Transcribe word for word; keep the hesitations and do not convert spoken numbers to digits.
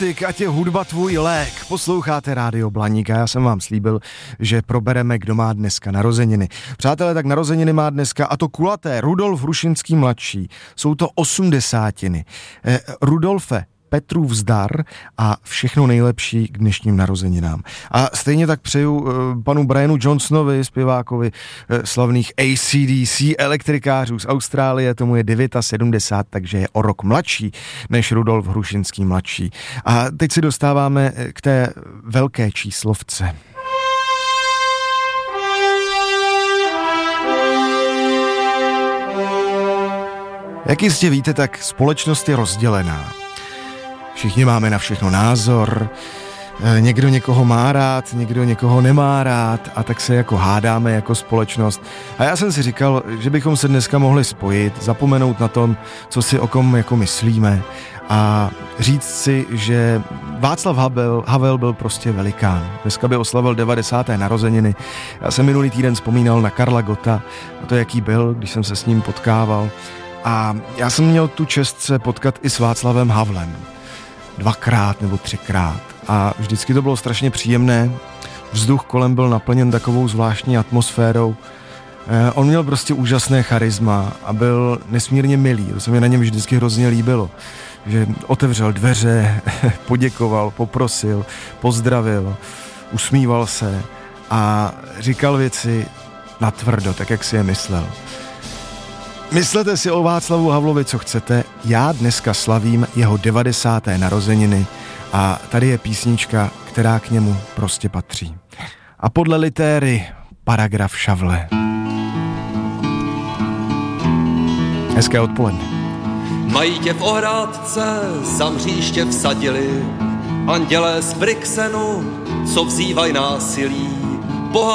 Optik, ať je hudba tvůj lék. Posloucháte Rádio Blaník a já jsem vám slíbil, že probereme, kdo má dneska narozeniny. Přátelé, tak narozeniny má dneska, a to kulaté, Rudolf Hrušinský mladší. Jsou to osmdesátiny. Eh, Rudolfe, Petrův zdar a všechno nejlepší k dnešním narozeninám. A stejně tak přeju eh, panu Brianu Johnsonovi, zpěvákovi eh, slavných A C D C, elektrikářů z Austrálie, tomu je sedmdesát devět, takže je o rok mladší než Rudolf Hrušinský mladší. A teď se dostáváme k té velké číslovce. Jak jistě víte, tak společnost je rozdělená. Všichni máme na všechno názor, někdo někoho má rád, někdo někoho nemá rád a tak se jako hádáme jako společnost. A já jsem si říkal, že bychom se dneska mohli spojit, zapomenout na tom, co si o kom jako myslíme a říct si, že Václav Havel, Havel byl prostě velikán. Dneska by oslavil devadesáté narozeniny. Já jsem minulý týden vzpomínal na Karla Gotta a to, jaký byl, když jsem se s ním potkával. A já jsem měl tu čest se potkat i s Václavem Havlem. Dvakrát nebo třikrát. A vždycky to bylo strašně příjemné. Vzduch kolem byl naplněn takovou zvláštní atmosférou. Eh, on měl prostě úžasné charisma a byl nesmírně milý. To se mi na něm vždycky hrozně líbilo. Že otevřel dveře, poděkoval, poprosil, pozdravil, usmíval se a říkal věci natvrdo, tak jak si je myslel. Myslete si o Václavu Havlovi, co chcete, já dneska slavím jeho devadesáté narozeniny a tady je písnička, která k němu prostě patří. A podle litéry Paragraf Šavle. Hezké odpoledne. Mají tě v ohrádce, za mříště vsadili, andělé z Brixenu, co vzývaj násilí.